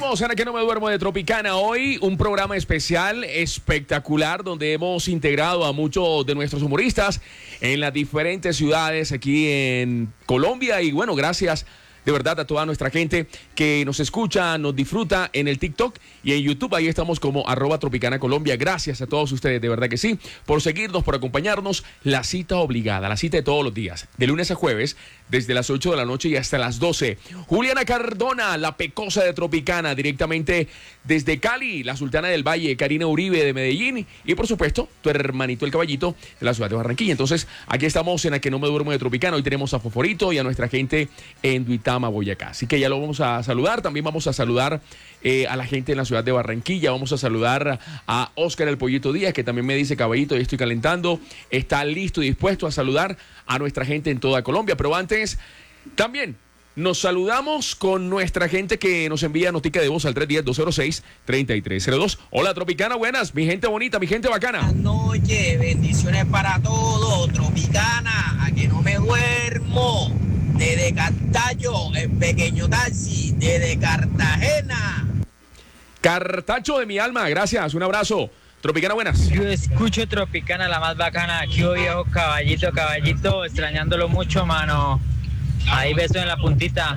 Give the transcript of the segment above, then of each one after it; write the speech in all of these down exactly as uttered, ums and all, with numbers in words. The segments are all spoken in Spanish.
Seguimos en Que No Me Duermo de Tropicana. Hoy un programa especial, espectacular, donde hemos integrado a muchos de nuestros humoristas en las diferentes ciudades aquí en Colombia. Y bueno, gracias de verdad a toda nuestra gente que nos escucha, nos disfruta en el TikTok y en YouTube. Ahí estamos como arroba Tropicana Colombia. Gracias a todos ustedes, de verdad que sí, por seguirnos, por acompañarnos. La cita obligada, la cita de todos los días, de lunes a jueves, desde las ocho de la noche y hasta las doce. Juliana Cardona, la pecosa de Tropicana, directamente desde Cali, la Sultana del Valle, Karina Uribe de Medellín y por supuesto, tu hermanito el Caballito de la ciudad de Barranquilla. Entonces, aquí estamos en A Que No Me Duermo de Tropicana. Hoy tenemos a Foforito y a nuestra gente en Duitama, Boyacá. Así que ya lo vamos a saludar. También vamos a saludar eh, a la gente en la ciudad de Barranquilla. Vamos a saludar a Oscar el Pollito Díaz, que también me dice, Caballito, ya estoy calentando. Está listo y dispuesto a saludar a nuestra gente en toda Colombia. Pero antes, también nos saludamos con nuestra gente que nos envía notica de voz al tres uno cero, dos cero seis, tres tres cero dos. Hola, Tropicana, buenas. Mi gente bonita, mi gente bacana. Buenas noches, bendiciones para todos. Tropicana, a que no me duermo. Desde Cartacho, el pequeño taxi, desde Cartagena. Cartacho de mi alma, gracias, un abrazo. Tropicana, buenas. Yo escucho Tropicana, la más bacana. Aquí hoy viejo Caballito, Caballito, extrañándolo mucho, mano. Ahí beso en la puntita.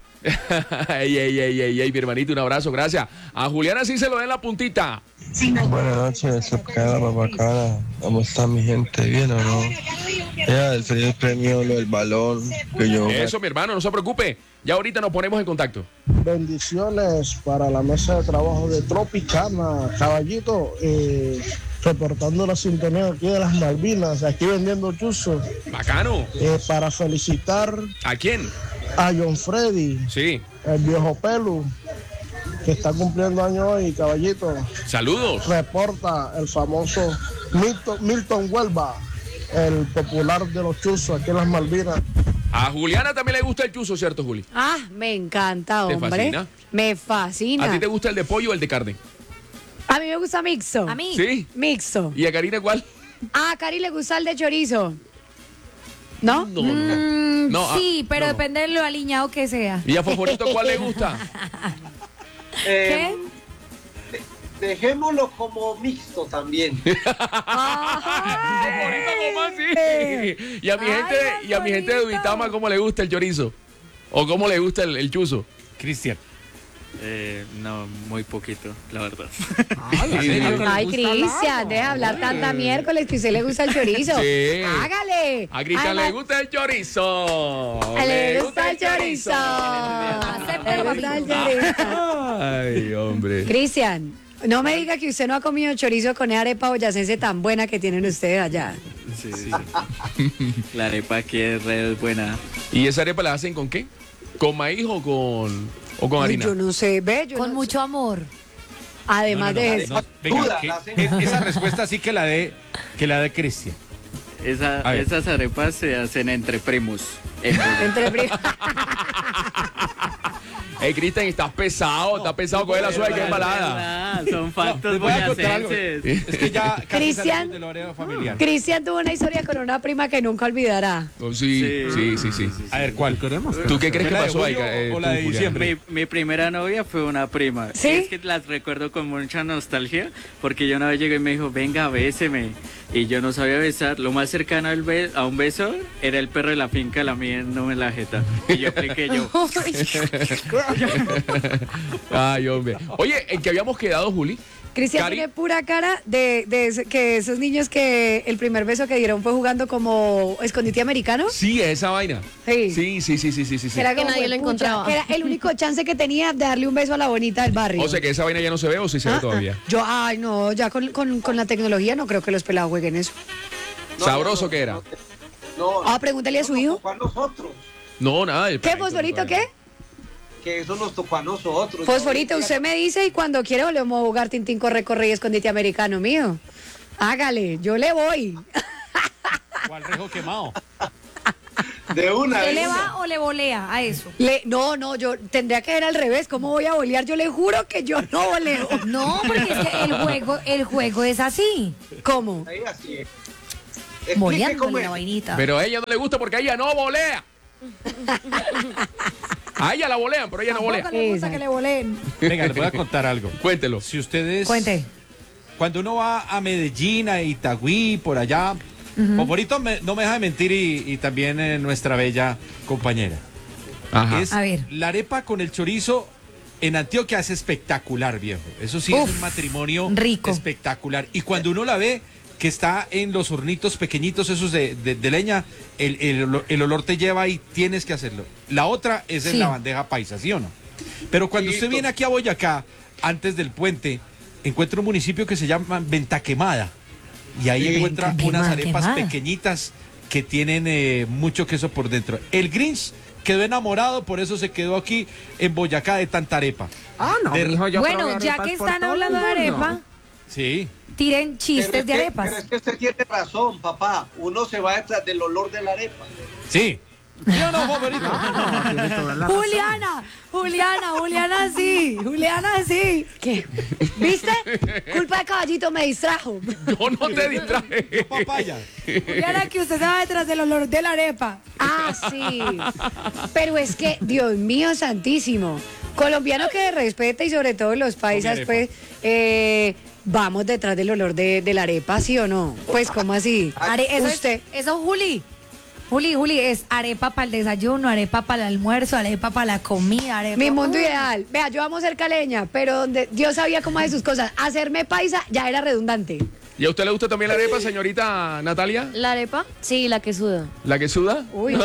ey, ey, ey, ey, ey, mi hermanito, un abrazo, gracias. A Juliana sí se lo da en la puntita. Buenas noches, Tropicana, más bacana. ¿Cómo está mi gente? ¿Bien o no? Ya, el feliz premio, lo del balón. Que yo... Eso, mi hermano, no se preocupe. Ya ahorita nos ponemos en contacto. Bendiciones para la mesa de trabajo de Tropicana. Caballito, eh, reportando la sintonía aquí de las Malvinas, aquí vendiendo chuzo. Bacano. Eh, para felicitar... ¿A quién? A John Freddy. Sí. El viejo Pelu, que está cumpliendo años hoy, Caballito. Saludos. Reporta el famoso Milton, Milton Huelva, el popular de los chuzos aquí en las Malvinas. A Juliana también le gusta el chuzo, ¿cierto, Juli? Ah, me encanta, hombre. ¿Te fascina? Me fascina. ¿A ti te gusta el de pollo o el de carne? A mí me gusta mixto. A mí. ¿Sí? Mixto. ¿Y a Karina cuál? Ah, a Cari le gusta el de chorizo. ¿No? No, no, no. Mm, No, sí, ah, pero no, no. depende de lo aliñado que sea. ¿Y a Foforito cuál le gusta? ¿Qué? Dejémoslo como mixto también. Foforito, ¿cómo así? Y a mi Ay, gente, y a mi gente de Foforito. Duitama, ¿cómo le gusta el chorizo? ¿O cómo le gusta el, el chuzo? Cristian. Eh, no, muy poquito, la verdad. Ay, Cristian, deja hablar tanta miércoles que a usted le gusta el chorizo. Sí. Hágale. A Cristian Además, le gusta el chorizo. Le gusta el chorizo. Le gusta el chorizo. Ay, hombre. Cristian, no me diga que usted no ha comido chorizo con esa arepa boyacense tan buena que tienen ustedes allá. Sí, sí. La arepa aquí es re buena. ¿Y esa arepa la hacen con qué? ¿Con maíz o con, o con Ay, harina? yo no sé, ve, yo Con no mucho amor. sé. Además No, no, de no, eso. no, venga, que- que- esa respuesta sí que la dé que la dé Cristian. Esa, A ver. esas arepas se hacen entre primos. En Bogotá. Entre pri- Ey, Cristian, estás pesado, estás pesado con la suave que es embalada. Ah, son factos les voy a contar algo. boyacenses. Es que ya casi Cristian. salimos de la área familiar. Cristian tuvo una historia con una prima que nunca olvidará. Oh, sí, sí, sí, sí. A ver, ¿cuál? ¿Tú qué crees que ¿La de pasó ahí? julio eh, o la tú, de Julián? diciembre? Mi, mi primera novia fue una prima. ¿Sí? Es que las recuerdo con mucha nostalgia porque yo una vez llegué y me dijo, venga, béseme. Y yo no sabía besar. Lo más cercano al be- a un beso era el perro de la finca, la mía no me la jeta. Y yo apliqué yo. Ay, hombre. Oye, ¿en qué habíamos quedado, Juli? Cristian Cari. tiene pura cara de, de ese- que esos niños que el primer beso que dieron fue jugando como escondite americano. Sí, esa vaina. Sí. Sí, sí, sí, sí, sí, sí. sí. Era Que como, nadie lo "Pucha", encontraba. que era el único chance que tenía de darle un beso a la bonita del barrio. O sea que esa vaina ya no se ve o sí se ve Ah, todavía. ah. Yo, ay, no, ya con, con, con la tecnología no creo que los pelados jueguen eso. ¿Sabroso que era? No, Ah, pregúntale a su hijo. a nosotros. No, nada. el ¿Qué, perrito, Fosforito, no, qué? Que eso nos tocó a nosotros. Fosforito, usted me dice y cuando quiere volvemos a jugar Tintín, corre, corre y escondite americano mío. Hágale, yo le voy. ¿Cuál rejo quemado? De una. ¿Usted de le una. va o le volea a eso? Le, no, no, yo tendría que ser al revés. ¿Cómo voy a bolear? Yo le juro que yo no voleo. No, porque es que el juego, el juego es así. ¿Cómo? Ahí así es. Explique cómo Moleándole es. la vainita. Pero a ella no le gusta porque a ella no volea. A ella la bolean, pero ella no volea. Tampoco le gusta que le voleen. Venga, les voy a contar algo. Cuéntelo. Si ustedes... Cuente. Cuando uno va a Medellín, a Itagüí, por allá, Favorito me- no me deja de mentir y, y también eh, nuestra bella compañera. Ajá. Es A ver. la arepa con el chorizo en Antioquia es espectacular, viejo. Eso sí Uf, es un matrimonio rico. espectacular. Y cuando uno la ve que está en los hornitos pequeñitos esos de, de- de leña, el, el olo- el olor te lleva y tienes que hacerlo. La otra es en Sí. la bandeja paisa, ¿sí o no? Pero cuando usted viene aquí a Boyacá, antes del puente, encuentra un municipio que se llama Ventaquemada. Y ahí Sí. encuentra Ventaquemada, unas arepas quemada. pequeñitas que tienen eh, mucho queso por dentro. El Grinch quedó enamorado, por eso se quedó aquí en Boyacá de tanta arepa. Ah, no, De- mijo, yo Bueno, probé ya arepas que por están todo hablando de el mundo. arepa, Sí. tiren chistes Pero es de que- arepas. Pero es que usted tiene razón, papá. Uno se va detrás del olor de la arepa. Sí. ¿Sí o no, favorito? No, tiene toda la razón. Juliana, Juliana, Juliana sí, Juliana sí. ¿Qué? ¿Viste? Culpa de Caballito me distrajo. Yo no te distraje. Papaya. Juliana, que usted se va detrás del olor de la arepa. Ah, sí. Pero es que, Dios mío santísimo, colombiano que respete y sobre todo los paisas, arepa. pues, eh, vamos detrás del olor de, de la arepa, ¿sí o no? Pues, ¿cómo así? Are- eso, es- Usted, eso, Juli. Juli, Juli, es arepa para el desayuno, arepa para el almuerzo, arepa para la comida, arepa. mi mundo Uy. ideal. Vea, yo amo ser caleña, pero donde Dios sabía cómo hacer sus cosas. Hacerme paisa ya era redundante. ¿Y a usted le gusta también la arepa, señorita Natalia? ¿La arepa? Sí, la que suda. ¿La que suda? Uy.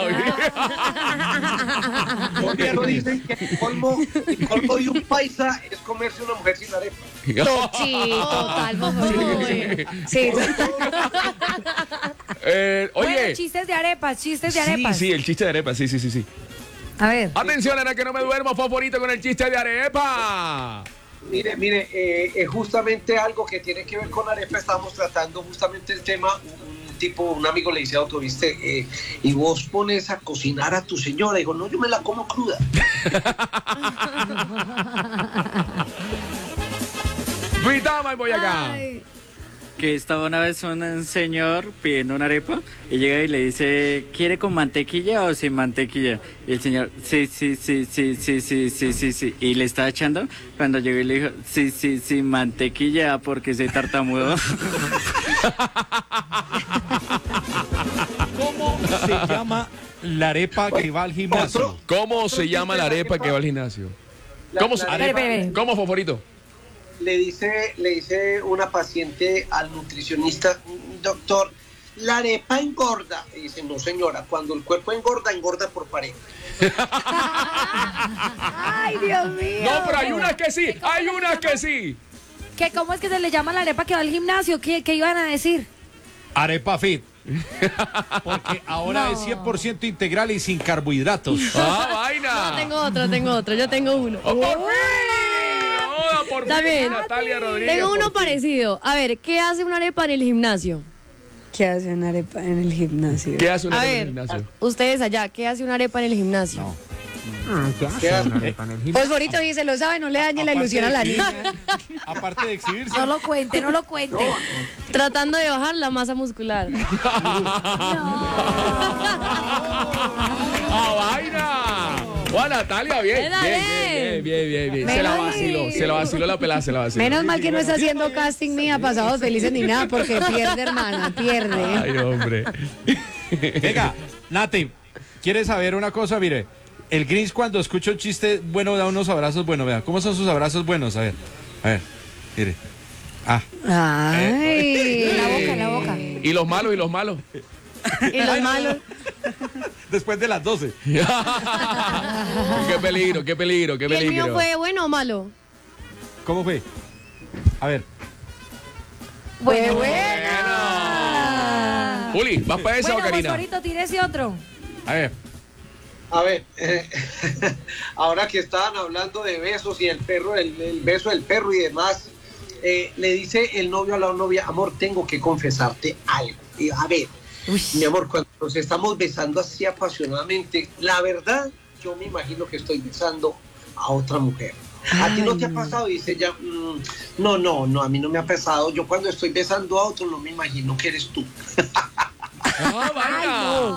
Pero dicen que el colmo, el colmo de un paisa es comerse una mujer sin arepa. Sí, total, por favor. Sí. Eh, Bueno, oye. chistes de arepas, chistes de Sí, arepas. sí, el chiste de arepa, sí, sí, sí, sí. A ver. Atención, era que no me duermo, favorito con el chiste de arepa. Mire, mire, eh, es justamente algo que tiene que ver con arepa. Estábamos tratando justamente el tema. Un, un tipo, un amigo le dice a otro, viste, eh, y vos pones a cocinar a tu señora. Digo, no, yo me la como cruda. Vitama y voy acá. Ay. Que estaba una vez un señor pidiendo una arepa y llega y le dice, ¿quiere con mantequilla o sin mantequilla? Y el señor, sí, sí, sí, sí, sí, sí, sí, sí, sí. Y le estaba echando cuando llegó y le dijo, sí, sí, sí, mantequilla porque soy tartamudo. ¿Cómo se llama la arepa que va al gimnasio? Otro- ¿Cómo se llama la arepa que va al gimnasio? ¿Cómo, se- La- Espere, espere, espere. ¿Cómo, favorito? Le dice, le dice una paciente al nutricionista, doctor, la arepa engorda. Y dice, no señora, cuando el cuerpo engorda, engorda por pareja. Ay, Dios mío. No, pero hay unas que sí, hay unas que sí. ¿Qué, ¿Cómo es que se le llama la arepa que va al gimnasio? ¿Qué, qué iban a decir? Arepa fit. Porque ahora No. es cien por ciento integral y sin carbohidratos. ¡Ah, vaina! No, tengo otro, tengo otro. Yo tengo uno. ¡Oh, por fin! ¡Oh, por Está fin, bien. Natalia Rodríguez! Tengo uno por fin. parecido. A ver, ¿qué hace una arepa en el gimnasio? ¿Qué hace una arepa en el gimnasio? ¿Qué hace una A arepa en el ver, gimnasio? ustedes allá, ¿qué hace una arepa en el gimnasio? Ah, ¿qué hace ¿Qué hace? una arepa en el gimnasio? Fosforito dice, lo sabe, no le dañe la Aparte ilusión a de la exhibirse- niña. Aparte de exhibirse. No lo cuente, no lo cuente. Tratando de bajar la masa muscular. ¡Ah, vaina! ¡Oh, Natalia, bien! Dale. Bien, bien, bien, bien, bien. Se la Menos- vaciló, se la vaciló la pelada, se la vaciló. Menos mal que no está haciendo casting mía, pasados felices ni nada, porque pierde, hermana, pierde. Ay, hombre. Venga, Nati, ¿quieres saber una cosa? Mire, el Grinch cuando escucha un chiste bueno da unos abrazos buenos. Vea, ¿cómo son sus abrazos buenos? A ver, a ver, mire. Ah, Ay. La boca, la boca. ¿Y los malos, y los malos? Y los malos. después de las doce. ¡Qué peligro, qué peligro, qué ¿Y el mío peligro! fue bueno o malo? ¿Cómo fue? A ver, Bueno, Bueno. Juli, ¿vas para esa Bueno, o Karina? Fosforito, tire ese otro. a ver. A ver, eh, ahora que estaban hablando de besos y el perro, el, el beso del perro y demás, eh, le dice el novio a la novia, amor, tengo que confesarte algo. Y a ver, mi amor, cuando nos estamos besando así apasionadamente, la verdad, yo me imagino que estoy besando a otra mujer. ¿A ti no te ha pasado? Y dice ella, "Mm, no, no, no, a mí no me ha pasado. Yo cuando estoy besando a otro no me imagino que eres tú. ¡Ah, vaina!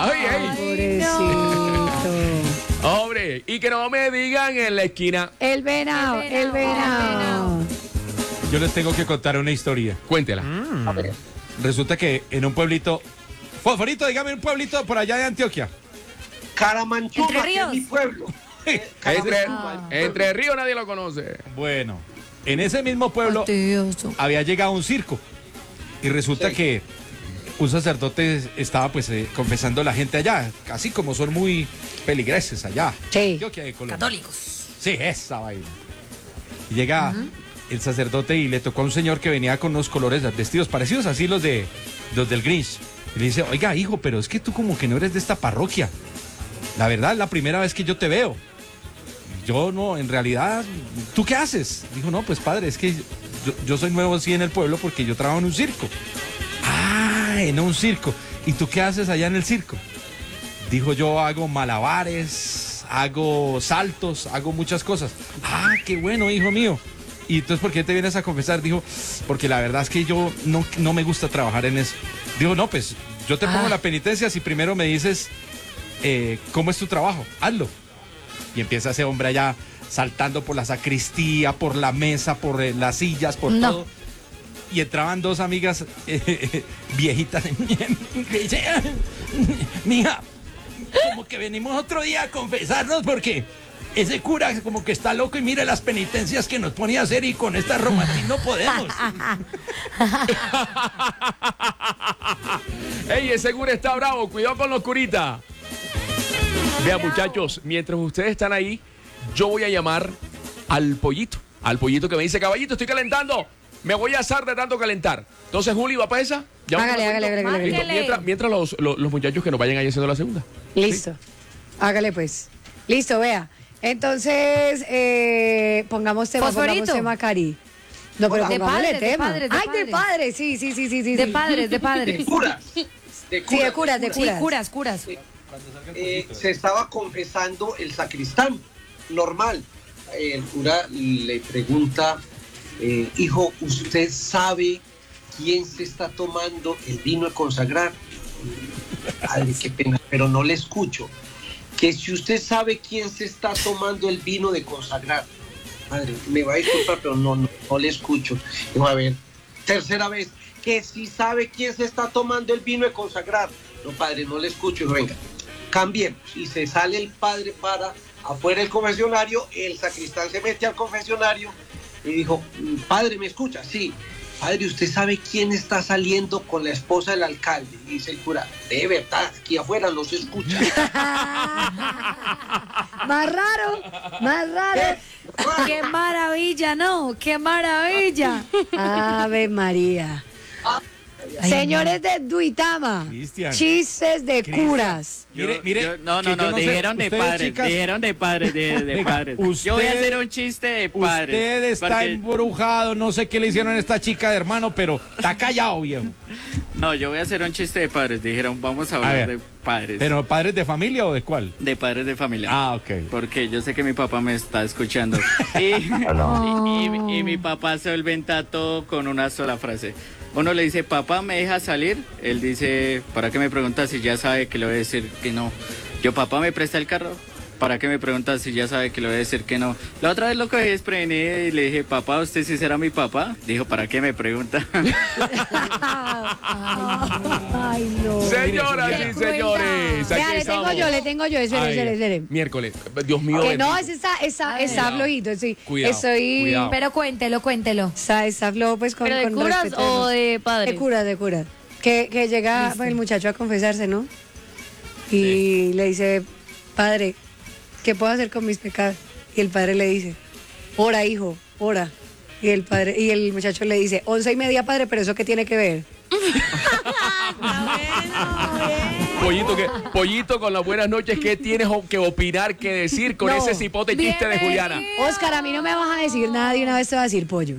Ay, ay. Pobrecito. Hombre, y que no me digan en la esquina. El venado, el venado. Yo les tengo que contar una historia. Cuéntela. A ver. Resulta que en un pueblito... Fosforito, dígame un pueblito por allá de Antioquia. Caramanchuma, Entre que es Ríos. mi pueblo. Entre, entre Río nadie lo conoce. Bueno, en ese mismo pueblo Fastidioso. había llegado un circo. Y resulta Sí. que un sacerdote estaba pues eh, confesando a la gente allá, así como son muy peligreses allá. Sí. Antioquia de Colombia. Católicos. Sí, esa vaina. Y llega el sacerdote y le tocó a un señor que venía con unos colores vestidos parecidos así los de los del Grinch. Y le dice, oiga, hijo, pero es que tú como que no eres de esta parroquia. La verdad, es la primera vez que yo te veo. Yo no, en realidad, ¿tú qué haces? Dijo, no, pues padre, es que yo, yo soy nuevo así en el pueblo porque yo trabajo en un circo. Ah, en un circo. ¿Y tú qué haces allá en el circo? Dijo, yo hago malabares, hago saltos, hago muchas cosas. Ah, qué bueno, hijo mío. Y entonces, ¿por qué te vienes a confesar? Dijo, porque la verdad es que yo no, no me gusta trabajar en eso. Dijo, no, pues yo te pongo Ah. la penitencia si primero me dices eh, cómo es tu trabajo. Hazlo. Y empieza ese hombre allá saltando por la sacristía, por la mesa, por eh, las sillas, por No. todo. Y entraban dos amigas eh, viejitas. Mija, como que venimos otro día a confesarnos porque ese cura como que está loco y mire las penitencias que nos pone a hacer y con esta romatín no podemos. Ey, ese cura está bravo. Cuidado con los curitas. Vean, muchachos, mientras ustedes están ahí, yo voy a llamar al pollito. Al pollito que me dice, caballito, estoy calentando. Me voy a asar de tanto calentar. Entonces, Juli, ¿va para esa? Ya un Hágale, hágale, momentito. hágale, hágale. Listo, Mientras, mientras los, los, los muchachos que nos vayan ahí haciendo la segunda. Listo. Hágale pues. Listo, vea. Entonces, eh, pongamos tema, Fosforito. pongamos tema, Cari. No, pero De pongámosle padres, de tema. padres, de Ay, de padres. padres, sí, sí, sí, sí, sí. De sí. padres, de padres. Curas. De Sí, de curas, de Sí, curas. curas, curas. Eh, se estaba confesando el sacristán, normal. Eh, el cura le pregunta, eh, hijo, ¿usted sabe quién se está tomando el vino de consagrar? Ay, qué pena, pero no le escucho. Que si usted sabe quién se está tomando el vino de consagrar. Madre, me va a disculpar, pero no, no, no le escucho. Digo, a ver, tercera vez, que si sabe quién se está tomando el vino de consagrar. No, padre, no le escucho. Digo, venga, cambiemos. Y se sale el padre para afuera del confesionario, el sacristán se mete al confesionario y dijo, padre, ¿me escucha? Sí. Padre, ¿usted sabe quién está saliendo con la esposa del alcalde? Y dice el cura, de verdad, aquí afuera no se escucha. Más raro, más raro. ¡Qué maravilla, no! ¡Qué maravilla! Ave María. Ay, Señores de Duitama, Cristian. chistes de Cristian. curas. Mire, Yo- mire, yo- no, que no, yo no, no sé, dijeron de ustedes, padres, chicas, dijeron de padres, de, de Venga, padres. usted- Yo voy a hacer un chiste de padres. Usted está porque- embrujado, no sé qué le hicieron a esta chica de hermano, pero está callado, viejo. No, yo voy a hacer un chiste de padres. Dijeron, vamos a A hablar ver. de padres. ¿Pero padres de familia o de cuál? De padres de familia. Ah, ok. Porque yo sé que mi papá me está escuchando. Y, y- y- y mi papá solventa todo con una sola frase. Uno le dice, papá, ¿me deja salir? Él dice, ¿para qué me preguntas si ya sabe que le voy a decir que no? Yo, papá, ¿me presta el carro? ¿Para qué me preguntas si ya sabe que le voy a decir que no? La otra vez lo cogí desprevenido y le dije, papá, ¿usted sí será mi papá? Dijo, ¿para qué me pregunta? Ay, no. Señoras Qué y crueldad. señores, aquí Vea, le tengo estamos. yo, le tengo yo. Espere, Ay, espere, espere. Miércoles. Dios mío. Que no, bendito. ese está, está, está Cuidado. flojito, sí. Cuidado, Estoy. cuidado. Pero cuéntelo, cuéntelo. Está, está flojo, pues con, ¿Pero de con curas respeto o los- de padres? De curas, de curas. Que, que llega Listo. el muchacho a confesarse, ¿no? Y le dice, padre, ¿qué puedo hacer con mis pecados? Y el padre le dice, ora, hijo, ora. Y el padre, y el muchacho le dice, once y media, padre, pero ¿eso qué tiene que ver? Pollito, que, pollito, con las buenas noches, ¿qué tienes o- que opinar, que decir con No. ese cipote chiste de Juliana? Oscar, a mí no me vas a decir nada y una vez te voy a decir pollo.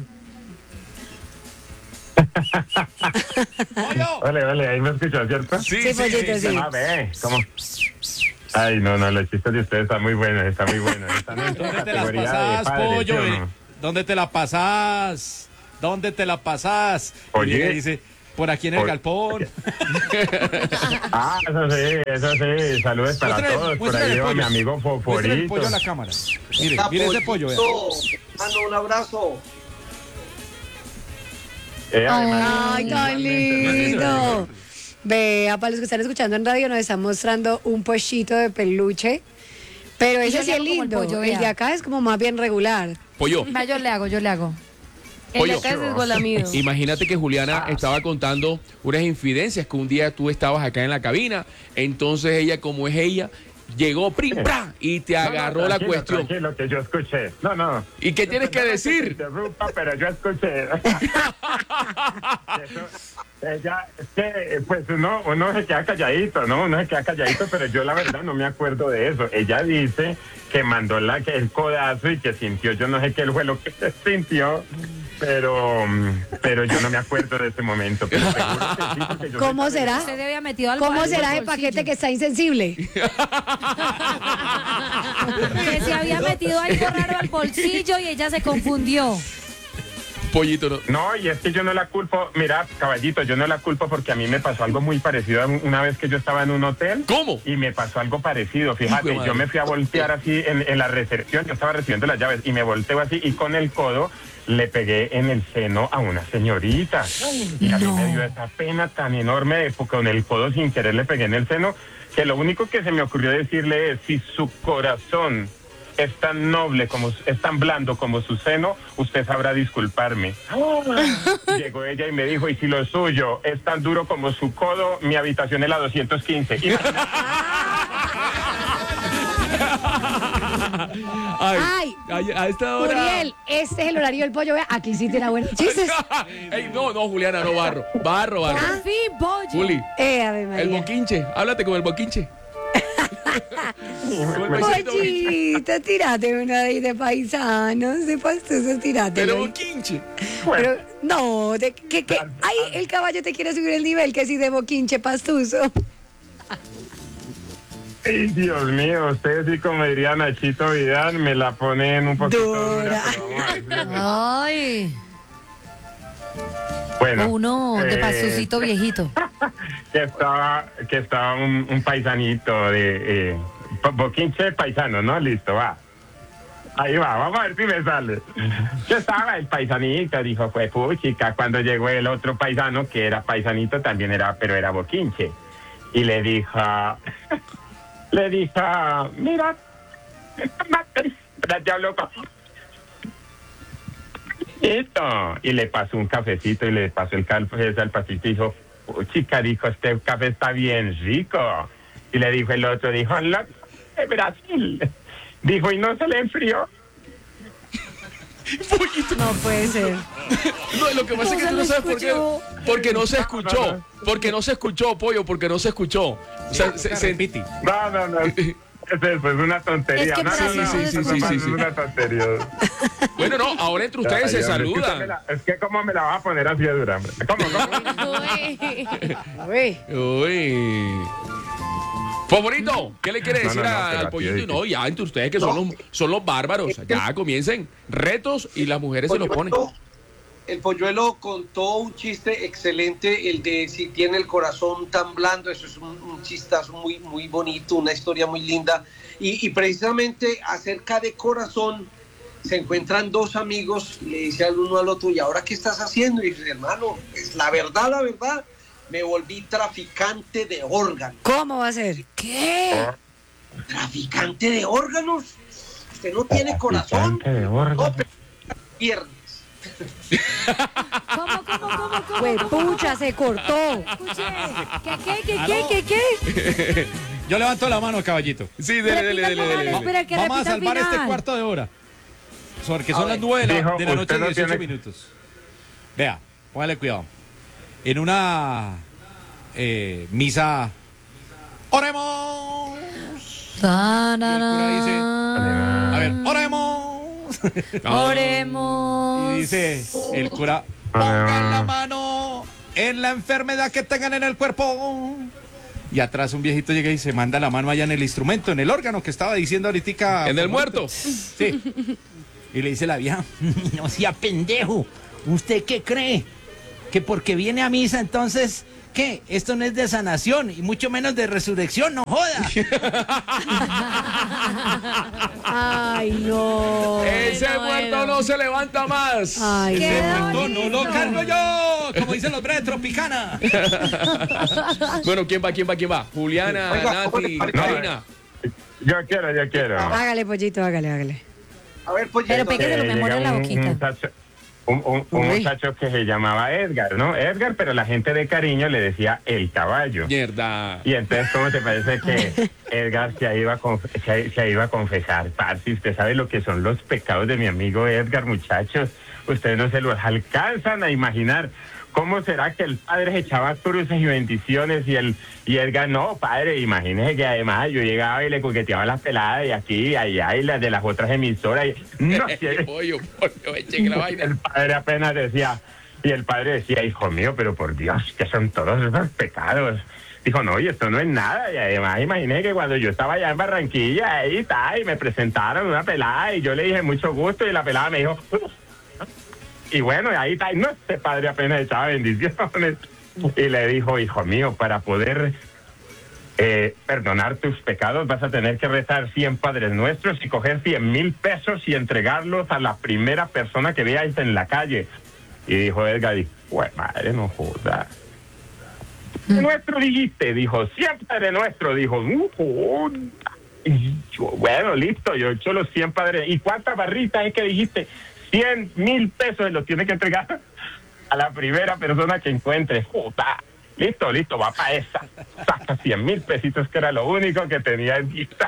Vale, vale, ahí me escuchó, ¿cierto? Sí, Sí, pollito, sí. Ah, ve, ¿cómo? Ay, no, no, los chistes de ustedes están muy buenos, están muy buenos. Están en ¿Dónde te las categoría de pasás, padres, ¿sí pollo? o eh? no? ¿Dónde te la pasás? ¿Dónde te la pasás? Y Oye. le dice, por aquí en el Por- galpón. Ah, eso sí, eso sí. Saludos para Muéstrale- todos. Por muéstrale ahí el lleva pollo. mi amigo Muéstrale el pollo Foforito. a la cámara. Mire, mire ese pollo, vea. Mano, un abrazo. Eh, además, Ay, tan lindo. Vea, para los que están escuchando en radio, nos están mostrando un pollito de peluche. Pero Y yo ese sí le es hago como el lindo. pollo, El vea. de acá es como más bien regular. Pollo. Va, yo le hago, yo le hago. El de Pollo. acá es esgolamido. Imagínate que Juliana estaba contando unas infidencias que un día tú estabas acá en la cabina, entonces ella, como es ella, llegó prim, pra, y te no, no, agarró la tranquilo, cuestión. Tranquilo, que yo escuché. No, no. ¿Y qué tienes que Perdona te decir? interrumpa, pero yo escuché. Eso, ella, es que, pues uno, uno se queda calladito, ¿no? Uno se queda calladito, pero yo la verdad no me acuerdo de eso. Ella dice que mandó la, que el codazo y que sintió, yo no sé qué fue lo que sintió, pero, pero yo no me acuerdo de ese momento. Pero seguro que sí, porque yo ¿Cómo sé- será? Usted debe haber metido algo ¿Cómo algo será al el bolsillo. paquete que está insensible? Que se había metido algo raro al bolsillo y ella se confundió. Pollito, no. No, y es que yo no la culpo, mira, caballito, yo no la culpo porque a mí me pasó algo muy parecido a una vez que yo estaba en un hotel. ¿Cómo? Y me pasó algo parecido, fíjate, Hijo de madre. yo me fui a voltear así en, en la recepción, yo estaba recibiendo las llaves y me volteo así y con el codo le pegué en el seno a una señorita. Y a mí me dio esa pena tan enorme de porque con el codo sin querer le pegué en el seno, que lo único que se me ocurrió decirle es, si su corazón es tan noble, como es tan blando como su seno, usted sabrá disculparme. Llegó ella y me dijo, y si lo suyo es tan duro como su codo, mi habitación es la doscientos quince. Y- Ay, Ay, ay, a esta hora. Uriel, este es el horario del pollo. Vea, aquí sí tiene buenos chistes. Ey, no, no, Juliana, no barro. Barro, barro. Por fin, pollo. Juli, Eh, Ave el María. boquinche. Háblate con el boquinche. Con el paisito boquinche. Pollito, tírate una de ahí de paisanos, de pastosos, tírate. Pero boquinche. Pero, no, de, que, que, ay, el caballo te quiere subir el nivel, que si de boquinche pastuso. Ay, Dios mío, ustedes sí, como diría Nachito Vidal, me la ponen un poquito dura. pero vamos a ver. Ay, Bueno, uno de eh, pastucito viejito. que estaba, que estaba un, un paisanito de eh, po- boquinche paisano, ¿no? Listo, va. Ahí va, vamos a ver si me sale. Que estaba el paisanito, dijo, fue puchica. Cuando llegó el otro paisano, que era paisanito, también era, pero era boquinche. Y le dijo, le dijo, mira, ya habló con... Esto. Y le pasó un cafecito y le pasó el café al pasito y dijo, chica, dijo, este café está bien rico. Y le dijo el otro, dijo, la de Brasil. Dijo, y no se le enfrió. No puede ser. No, lo que pasa No es que se tú no lo sabes por qué. escuchó. Porque no se escuchó. Porque no se escuchó, pollo, porque no se escuchó. O sea, se, se- No, no, no. Eso es pues una tontería. Es que no, no, Brasil no, sí, sí, eso sí, es sí, sí. una tontería. Bueno, no, ahora entre ustedes se Ay, hombre, es que usted me saludan. la- Es que cómo me la va a poner así de dura, hombre. ¿Cómo, cómo? Uy. Uy. Favorito, ¿qué le quiere No, decir no, no, a- pero al así pollito? es. No, ya entre ustedes que son los, son los bárbaros. Ya comiencen retos y las mujeres se los ponen. Polluelo- El polluelo contó un chiste excelente, el de si tiene el corazón tan blando, eso es un, un chistazo muy, muy bonito, una historia muy linda. Y, y precisamente acerca de corazón, se encuentran dos amigos, le dice al uno al otro, ¿y ahora qué estás haciendo? Y dice, hermano, es la verdad, la verdad, me volví traficante de órganos. ¿Cómo va a ser? ¿Qué? ¿Traficante de órganos? Usted no tiene corazón, Traficante de órganos. no, pero piernas. ¿Cómo, cómo, cómo, cómo? Pues cómo, pucha, se cortó. Escuche. ¿Qué, qué, qué, qué, qué, qué? Yo levanto la mano, caballito. Sí, dele, dele, Repita el dele, dele, final, dele. espera, que Vamos a repita el salvar este final. cuarto de hora. Porque son A las ver. nueve de la, Dijo, de la noche usted y no dieciocho tiene- minutos. Vea, póngale cuidado. En una eh, misa, ¡oremos! Ta, Y na, el cura dice, na. a ver, ¡oremos! Oremos. Y dice el cura, pongan la mano en la enfermedad que tengan en el cuerpo. Y atrás un viejito llega y se manda la mano allá en el instrumento, en el órgano que estaba diciendo ahorita. En el muerto. Sí. Y le dice la vieja, No sea pendejo. ¿Usted qué cree? que porque viene a misa, entonces, ¿qué? Esto no es de sanación y mucho menos de resurrección, no joda. Ay, no. Ese Bueno, muerto bueno. no se levanta más. Ay, Ese qué muerto no lo cargo yo, como dicen los breves Tropicana. Bueno, ¿quién va? ¿Quién va? ¿Quién va? Juliana, Oiga, Nati, oiga, Karina. Yo quiero, yo quiero. Hágale, pollito, hágale, hágale. A ver, pues. Pero pegue- Eh, me muero llega en la un- boquita. Un muchacho, un, un- un Uy. muchacho que se llamaba Edgar, ¿no? Edgar, pero la gente de cariño le decía el caballo. Mierda. Y entonces, ¿cómo te parece que Edgar se iba a, conf- se, se iba a confesar? Parce, usted sabe lo que son los pecados de mi amigo Edgar, muchachos. Ustedes no se los alcanzan a imaginar. ¿Cómo será que el padre se echaba cruces y bendiciones y el y Edgar no, padre? Imagínese que además yo llegaba y le coqueteaba las peladas y aquí y allá y las de las otras emisoras. Y, no, si el, Pollo, pollo, echen la vaina. el padre apenas decía, y el padre decía, hijo mío, pero por Dios, que son todos esos pecados. Dijo, no, y esto no es nada. Y además, imaginé que cuando yo estaba allá en Barranquilla, ahí está, y me presentaron una pelada, y yo le dije mucho gusto, y la pelada me dijo, y bueno, y ahí está, y no, este padre apenas echaba bendiciones. Y le dijo, hijo mío, para poder eh, perdonar tus pecados, vas a tener que rezar cien Padres Nuestros y coger cien mil pesos y entregarlos a la primera persona que veáis en la calle. Y dijo Edgar, pues madre, no jodas. Nuestro dijiste, dijo, cien Padre Nuestro, dijo, no jodas. Y yo, bueno, listo, yo he hecho los cien Padres. ¿Y cuántas barritas es que dijiste? cien mil pesos los tiene que entregar a la primera persona que encuentre. Joda. Listo, listo, va para esa. Saca cien mil pesitos, que era lo único que tenía en vista.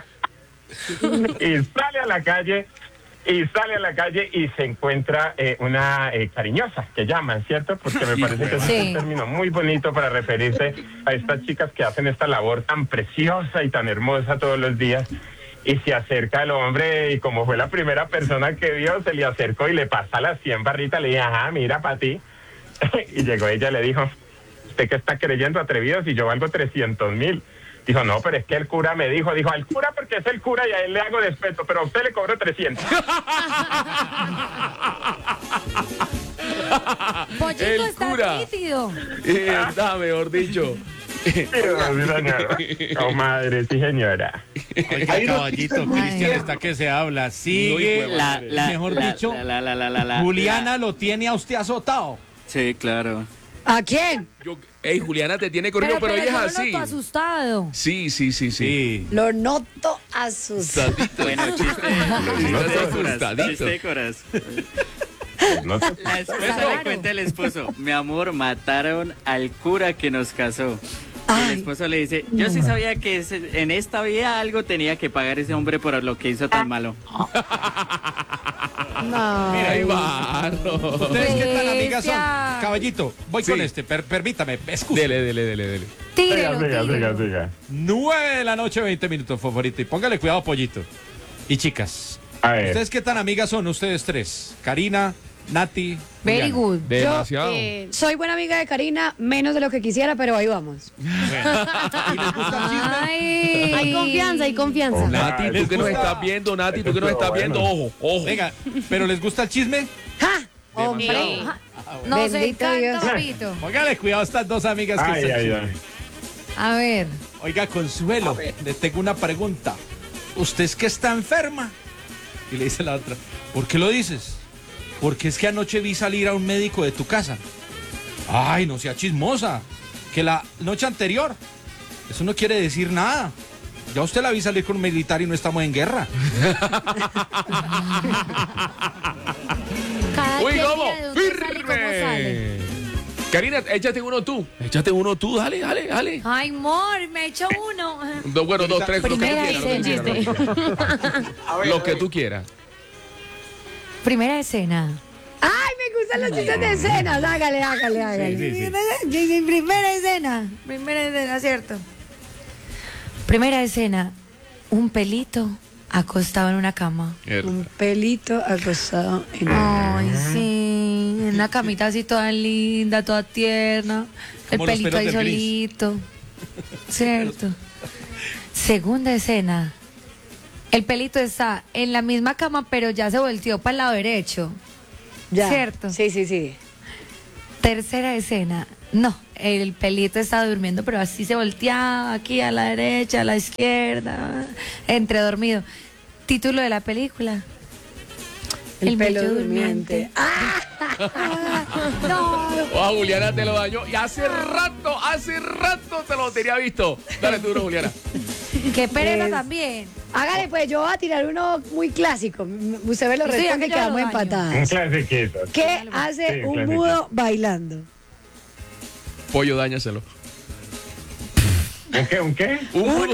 Y sale a la calle, y sale a la calle y se encuentra eh, una eh, cariñosa, que llaman, ¿cierto? Porque me parece que es Sí. un término muy bonito para referirse a estas chicas que hacen esta labor tan preciosa y tan hermosa todos los días. Y se acerca el hombre y como fue la primera persona que vio, se le acercó y le pasa las cien barritas. Le dije, ajá, mira, para ti. Y llegó ella y le dijo, ¿usted qué está creyendo, atrevido, si yo valgo trescientos mil? Dijo, no, pero es que el cura me dijo, dijo, al cura porque es el cura y a él le hago despeto, pero a usted le cobro trescientos. Pollito El está cura. nítido. Mierda, mejor dicho. Sí, señora. Oh, madre, sí, señora. Oiga, Ahí no caballito, existe Cristian un está que se habla. No, hijo Sigue, de La, la, mejor la, dicho, la, la, la, la, la, la, Juliana la- lo tiene a usted azotado. Sí, claro. ¿A quién? Yo, ey, Juliana te tiene corrido, pero, ella yo es lo así. noto asustado. Sí, sí, sí, sí. Sí. Lo noto asustado. Bueno, chiste, No chiste te de coras, asustadito. chiste de coras. No te- La esposa Claro. le cuenta al esposo, mi amor, mataron al cura que nos casó. Y Ay, el esposo le dice, yo sí sabía que ese- en esta vida algo tenía que pagar ese hombre por lo que hizo tan malo. no. Mira, ahí va. no. ¿Ustedes qué tan amigas son? Cristian. Caballito, voy Sí. con este, per- permítame, escuche. Dele, dele, dele, dele. Tírelo, Siga, siga, tírelo. siga, siga. nueve de la noche, veinte minutos, favorito. Y póngale cuidado, pollito. Y chicas, A ver. ¿ustedes qué tan amigas son ustedes tres? Karina, Nati, Very Juliana. good. Demasiado. Eh, soy buena amiga de Karina, menos de lo que quisiera, pero ahí vamos. ¿Y les gusta el chisme? Ay. Hay confianza, hay confianza. Nati, ¿les tú que nos gusta? estás viendo, Nati, tú que nos estás viendo, ojo, ojo. Venga, ¿pero les gusta el chisme? ¡Ja! Hombre, Ajá. Nos Bendito encanta, Dios. papito. Póngale cuidado a estas dos amigas que Ay, están ay, chisme. ay. A ver. Oiga, Consuelo, le tengo una pregunta. ¿Usted es que está enferma? Y le dice la otra, ¿por qué lo dices? Porque es que anoche vi salir a un médico de tu casa. Ay, no sea chismosa. Que la noche anterior. Eso no quiere decir nada. Ya usted la vi salir con un militar y no estamos en guerra. Cada Uy, quien ¿cómo? mira de dónde sale y cómo sale. Firme. Karina, échate uno tú. Échate uno tú, dale, dale, dale. Ay, amor, me echo uno. Dos, bueno, dos, tres, lo que tú Primera quieras, lo que tú escena. quieras, lo que tú quieras. A ver, Lo a que ver. tú quieras. Primera escena. ¡Ay, me gustan los chistes de escenas! Hágale, hágale, hágale. Primera escena. Primera escena, cierto. Primera escena. Un pelito acostado en una cama. Un pelito acostado en una... Ay, sí. En una camita así toda linda, toda tierna. El Como los pelito pelos ahí del gris. solito. Cierto. Segunda escena. El pelito está en la misma cama, pero ya se volteó para el lado derecho. Ya. Cierto. Sí, sí, sí. Tercera escena. No, el pelito estaba durmiendo, pero así se volteaba aquí a la derecha, a la izquierda, entre dormido. Título de la película. El, El pelo bello durmiente. No. Oh, Juliana te lo dañó. Y hace rato, hace rato te lo tenía visto. Dale tú, Juliana. Qué pereza Es- también. Hágale, pues yo voy a tirar uno muy clásico. M- Usted ve los Sí, restos aquí que ya lo quedamos daño. Un empatadas. clasiquito. ¿Qué hace Sí, un un clásico. mudo bailando? Pollo, dáñaselo. ¿Un qué? ¿Un qué? Un